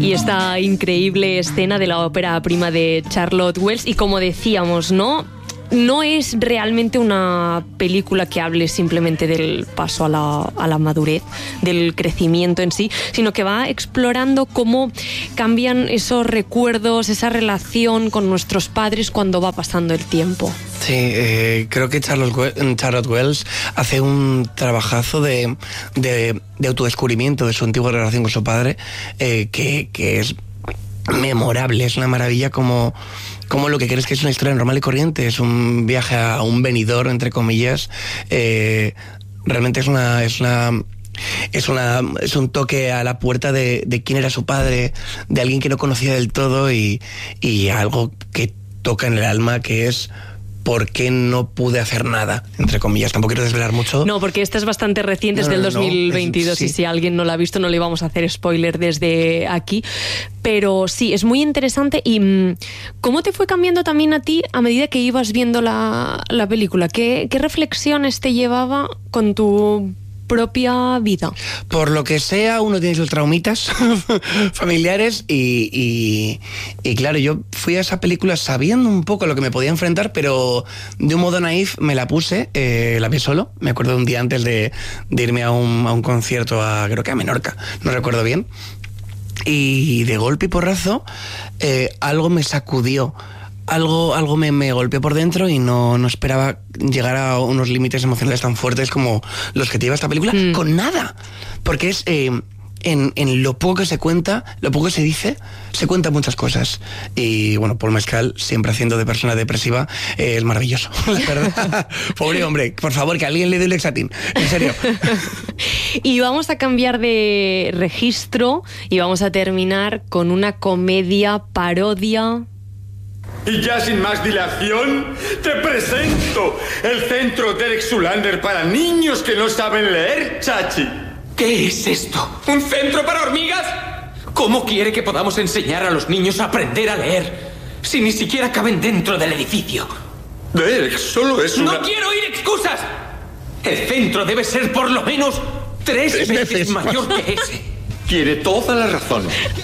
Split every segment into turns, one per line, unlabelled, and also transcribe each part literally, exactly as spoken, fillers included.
y esta increíble escena de la ópera prima de Charlotte Wells. Y como decíamos, ¿no? No es realmente una película que hable simplemente del paso a la, a la madurez, del crecimiento en sí, sino que va explorando cómo cambian esos recuerdos, esa relación con nuestros padres cuando va pasando el tiempo.
Sí, eh, creo que Charlotte, Charlotte Wells hace un trabajazo de, de, de autodescubrimiento de su antigua relación con su padre, eh, que, que es memorable, es una maravilla como... como lo que crees que es una historia normal y corriente, es un viaje a un venidor, entre comillas, eh, realmente es una, es una, es una, es un toque a la puerta de, de quién era su padre, de alguien que no conocía del todo y, y algo que toca en el alma, que es ¿por qué no pude hacer nada? Entre comillas, tampoco quiero desvelar mucho.
No, porque esta es bastante reciente, es no, no, del dos mil veintidós, no, es, sí. Y si alguien no la ha visto no le vamos a hacer spoiler desde aquí. Pero sí, es muy interesante. ¿Y cómo te fue cambiando también a ti a medida que ibas viendo la, la película? ¿Qué, qué reflexiones te llevaba con tu propia vida?
Por lo que sea, uno tiene sus traumitas familiares y, y, y claro, yo fui a esa película sabiendo un poco lo que me podía enfrentar, pero de un modo naif me la puse, eh, la vi solo, me acuerdo de un día antes de, de irme a un, a un concierto a, creo que a Menorca, no recuerdo bien, y de golpe y porrazo eh, algo me sacudió. Algo, algo me, me golpeó por dentro y no, no esperaba llegar a unos límites emocionales tan fuertes como los que te lleva esta película, mm. con nada. Porque es eh, en, en lo poco que se cuenta, lo poco que se dice, se cuentan muchas cosas. Y bueno, Paul Mescal, siempre haciendo de persona depresiva, eh, es maravilloso, la verdad. Pobre hombre, por favor, que alguien le dé el Lexatin, en serio.
Y vamos a cambiar de registro y vamos a terminar con una comedia parodia.
Y ya sin más dilación, te presento el Centro Derek Zoolander para niños que no saben leer, Chachi.
¿Qué es esto? ¿Un centro para hormigas? ¿Cómo quiere que podamos enseñar a los niños a aprender a leer si ni siquiera caben dentro del edificio?
Derek, solo es una...
¡No quiero oír excusas! El centro debe ser por lo menos tres, tres veces, veces mayor que ese.
Tiene toda la razón.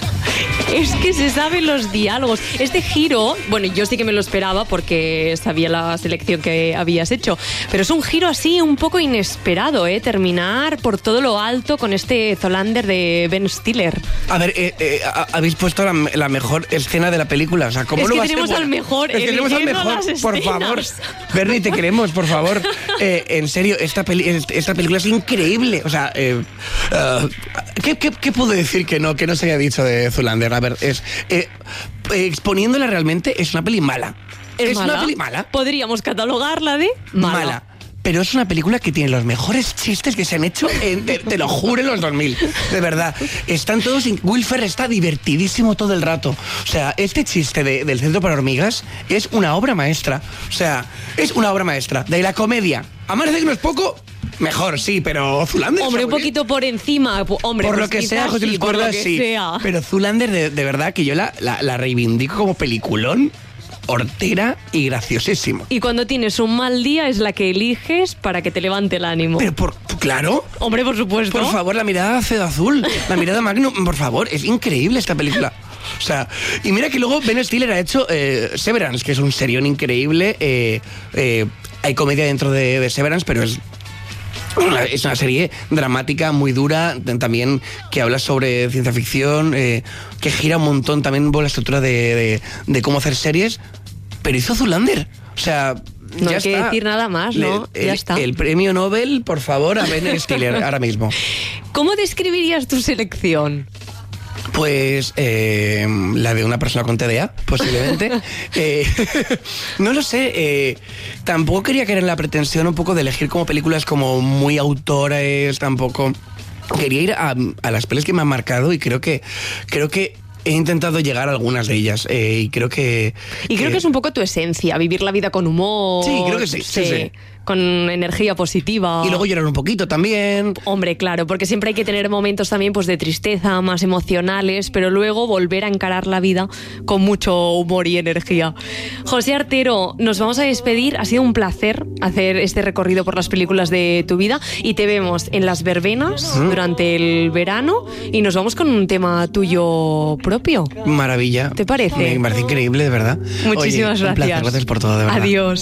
Es que se saben los diálogos. Este giro, bueno, yo sí que me lo esperaba porque sabía la selección que habías hecho, pero es un giro así un poco inesperado, ¿eh? Terminar por todo lo alto con este Zoolander de Ben Stiller.
A ver, eh, eh, habéis puesto la, la mejor escena de la película. O sea, ¿cómo
es
no
que
va
tenemos
a ser
al mejor.
Es que tenemos al mejor, por favor. Bernie, te queremos, por favor. Eh, en serio, esta, peli, esta película es increíble. O sea, eh, uh, ¿qué, qué, ¿qué puedo decir que no, que no se haya dicho de Zoolander? A ver, es eh, eh, exponiéndola realmente, es una peli mala.
¿Es,
es
mala?
una peli mala.
Podríamos catalogarla de mala.
Mala. Pero es una película que tiene los mejores chistes que se han hecho, en, te, te lo juro, en los dos mil. De verdad. Están todos... Will Ferrell está divertidísimo todo el rato. O sea, este chiste de, del Centro para Hormigas es una obra maestra. O sea, es una obra maestra. De la comedia. Amanece que no es poco... Mejor, sí, pero Zoolander...
Hombre, un poquito por encima. Hombre,
por
pues
lo que sea, José Luis Cuerdas, sí. Sea. Pero Zoolander, de, de verdad, que yo la, la, la reivindico como peliculón, hortera y graciosísimo.
Y cuando tienes un mal día es la que eliges para que te levante el ánimo.
Pero, por, claro.
Hombre, por supuesto.
Por favor, la mirada de Cedo Azul, la mirada Magnum, por favor, es increíble esta película. O sea, y mira que luego Ben Stiller ha hecho eh, Severance, que es un serión increíble. Eh, eh, hay comedia dentro de, de Severance, pero es... Es una serie dramática, muy dura, también que habla sobre ciencia ficción, eh, que gira un montón también por la estructura de, de, de cómo hacer series, pero hizo Zoolander. O sea,
no
ya
hay que
está.
decir nada más, ¿no?
El,
ya está.
El premio Nobel, por favor, a Ben Stiller, ahora mismo.
¿Cómo describirías tu selección?
Pues eh, la de una persona con T D A, posiblemente. eh, no lo sé. Eh, tampoco quería caer en la pretensión un poco de elegir como películas como muy autores, tampoco. Quería ir a, a las pelis que me han marcado y creo que creo que he intentado llegar a algunas de ellas eh, y creo que...
Y creo que, que es un poco tu esencia, vivir la vida con humor.
Sí, creo que sí. sí, sí, sí.
con energía positiva.
Y luego llorar un poquito también.
Hombre, claro, porque siempre hay que tener momentos también pues de tristeza, más emocionales, pero luego volver a encarar la vida con mucho humor y energía. José Artero, nos vamos a despedir. Ha sido un placer hacer este recorrido por las películas de tu vida y te vemos en las verbenas ¿Mm? durante el verano y nos vamos con un tema tuyo propio.
Maravilla.
¿Te parece?
Me parece increíble, de verdad.
Muchísimas
Oye,
gracias.
Un placer, gracias por todo, de verdad.
Adiós.